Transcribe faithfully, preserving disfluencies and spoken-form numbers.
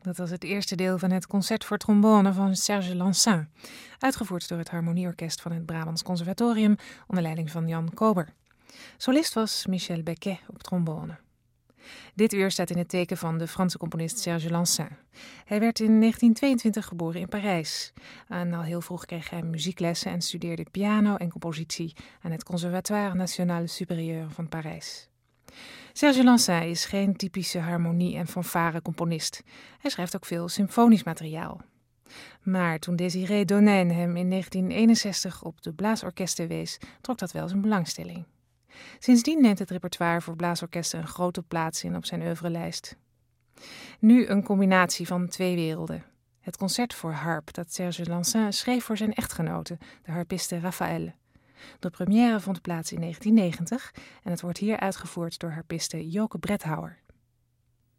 Dat was het eerste deel van het concert voor trombone van Serge Lansin, uitgevoerd door het Harmonieorkest van het Brabants Conservatorium onder leiding van Jan Kober. Solist was Michel Becquet op trombone. Dit uur staat in het teken van de Franse componist Serge Lansin. Hij werd in negentien tweeëntwintig geboren in Parijs. En al heel vroeg kreeg hij muzieklessen en studeerde piano en compositie aan het Conservatoire National Supérieur van Parijs. Serge Lansin is geen typische harmonie- en fanfare-componist. Hij schrijft ook veel symfonisch materiaal. Maar toen Désiré Donain hem in negentien eenenzestig op de blaasorkesten wees, trok dat wel zijn belangstelling. Sindsdien neemt het repertoire voor blaasorkesten een grote plaats in op zijn oeuvrelijst. Nu een combinatie van twee werelden. Het concert voor harp dat Serge Lansin schreef voor zijn echtgenote, de harpiste Raphaëlle. De première vond plaats in negentien negentig en het wordt hier uitgevoerd door harpiste Joke Bredhauer.